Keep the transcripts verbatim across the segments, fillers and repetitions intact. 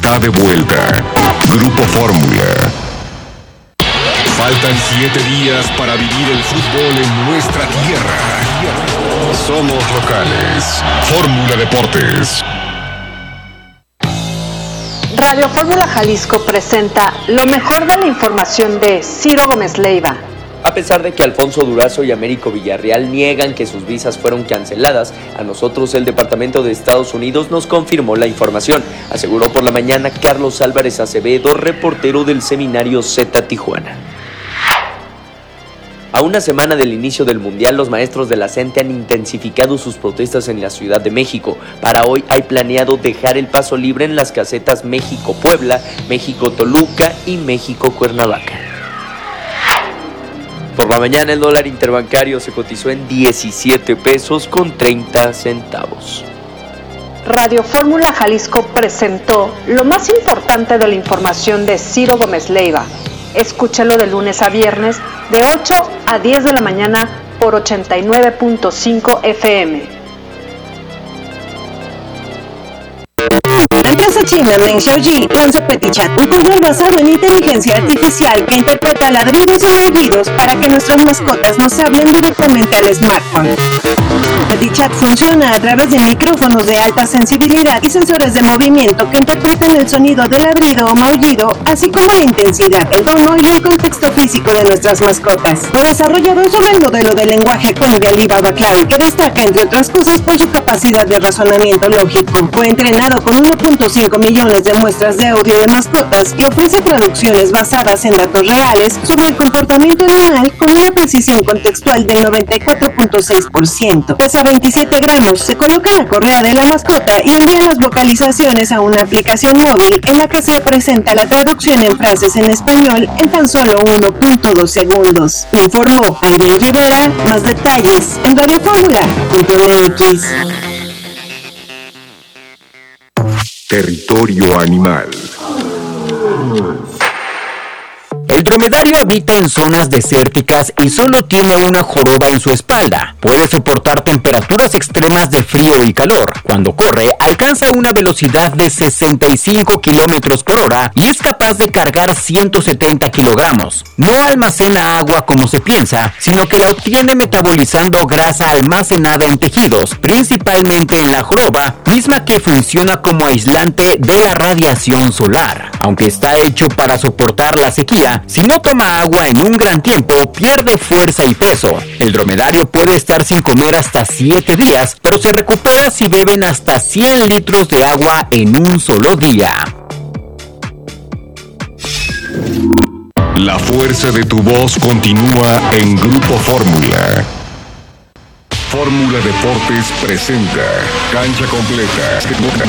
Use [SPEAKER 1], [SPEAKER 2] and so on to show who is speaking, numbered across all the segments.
[SPEAKER 1] está de vuelta. Grupo Fórmula. Faltan siete días para vivir el fútbol en nuestra tierra. Somos locales. Fórmula Deportes.
[SPEAKER 2] Radio Fórmula Jalisco presenta lo mejor de la información de Ciro Gómez Leiva.
[SPEAKER 3] A pesar de que Alfonso Durazo y Américo Villarreal niegan que sus visas fueron canceladas, a nosotros el Departamento de Estados Unidos nos confirmó la información, aseguró por la mañana Carlos Álvarez Acevedo, reportero del Seminario Z Tijuana. A una semana del inicio del Mundial, los maestros de la CENTE han intensificado sus protestas en la Ciudad de México. Para hoy hay planeado dejar el paso libre en las casetas México-Puebla, México-Toluca y México-Cuernavaca. Por la mañana el dólar interbancario se cotizó en diecisiete pesos con treinta centavos.
[SPEAKER 2] Radio Fórmula Jalisco presentó lo más importante de la información de Ciro Gómez Leiva. Escúchalo de lunes a viernes de ocho a diez de la mañana por ochenta y nueve punto cinco F M.
[SPEAKER 4] La empresa china Meng Xiaoji lanzó PetiChat, un control basado en inteligencia artificial que interpreta ladridos y maullidos para que nuestras mascotas nos hablen directamente al smartphone. PetiChat funciona a través de micrófonos de alta sensibilidad y sensores de movimiento que interpretan el sonido del ladrido o maullido, así como la intensidad, el tono y el contexto físico de nuestras mascotas. Fue desarrollado sobre el modelo de lenguaje Kong de Alibaba Cloud, que destaca, entre otras cosas, por su capacidad de razonamiento lógico. Fue entrenado con uno punto cinco millones de muestras de audio de mascotas y ofrece traducciones basadas en datos reales sobre el comportamiento animal con una precisión contextual del noventa y cuatro punto seis por ciento. Pesa veintisiete gramos, se coloca en la correa de la mascota y envía las vocalizaciones a una aplicación móvil en la que se presenta la traducción en frases en español en tan solo uno punto dos segundos. Informó Adrián Rivera. Más detalles en radio fórmula punto m x.
[SPEAKER 1] Territorio animal.
[SPEAKER 5] El dromedario habita en zonas desérticas y solo tiene una joroba en su espalda. Puede soportar temperaturas extremas de frío y calor. Cuando corre, alcanza una velocidad de sesenta y cinco kilómetros por hora y es capaz de cargar ciento setenta kilogramos. No almacena agua como se piensa, sino que la obtiene metabolizando grasa almacenada en tejidos, principalmente en la joroba, misma que funciona como aislante de la radiación solar. Aunque está hecho para soportar la sequía, si no toma agua en un gran tiempo, pierde fuerza y peso. El dromedario puede estar sin comer hasta siete días, pero se recupera si beben hasta cien litros de agua en un solo día.
[SPEAKER 1] La fuerza de tu voz continúa en Grupo Fórmula. Fórmula Deportes presenta Cancha Completa.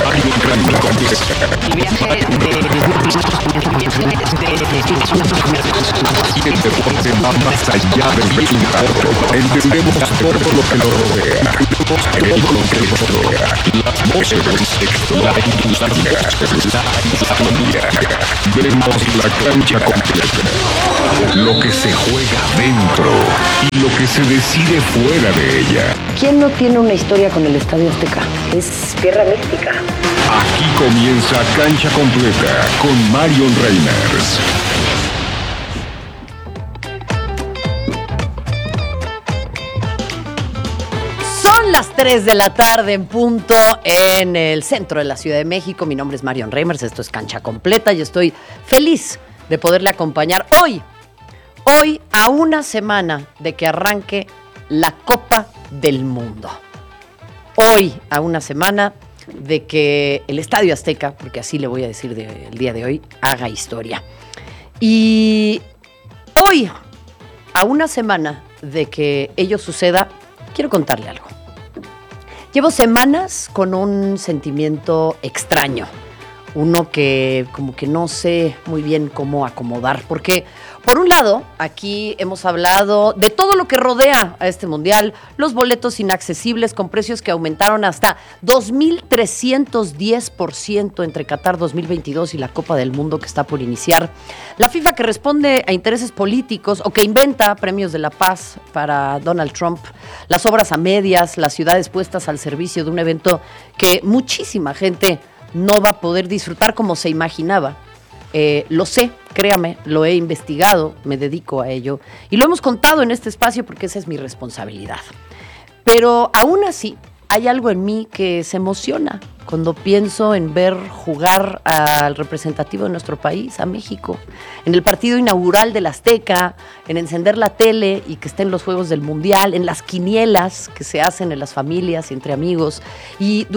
[SPEAKER 1] El deporte va más allá del resultado. Entendemos todo lo que nos rodea. El lo que nos rodea. Las voces del sexo, la industria, la economía. Vemos la cancha completa. Lo que se juega dentro y lo que se decide fuera de ella.
[SPEAKER 6] ¿Quién no tiene una historia con el Estadio Azteca? Es tierra mística.
[SPEAKER 1] Aquí comienza Cancha Completa con Marion Reimers.
[SPEAKER 7] Son las tres de la tarde en punto en el centro de la Ciudad de México. Mi nombre es Marion Reimers, esto es Cancha Completa y estoy feliz de poderle acompañar hoy, hoy a una semana de que arranque la Copa del Mundo. Hoy, a una semana de que el Estadio Azteca, porque así le voy a decir de, el día de hoy, haga historia. Y hoy, a una semana de que ello suceda, quiero contarle algo. Llevo semanas con un sentimiento extraño, uno que como que no sé muy bien cómo acomodar, porque por un lado, aquí hemos hablado de todo lo que rodea a este mundial, los boletos inaccesibles con precios que aumentaron hasta dos mil trescientos diez por ciento entre Qatar dos mil veintidós y la Copa del Mundo que está por iniciar, la FIFA que responde a intereses políticos o que inventa premios de la paz para Donald Trump, las obras a medias, las ciudades puestas al servicio de un evento que muchísima gente no va a poder disfrutar como se imaginaba. Eh, lo sé, créame, lo he investigado, me dedico a ello y lo hemos contado en este espacio porque esa es mi responsabilidad. Pero aún así, hay algo en mí que se emociona cuando pienso en ver jugar al representativo de nuestro país, a México, en el partido inaugural del Azteca, en encender la tele y que estén los Juegos del Mundial, en las quinielas que se hacen en las familias y entre amigos. Y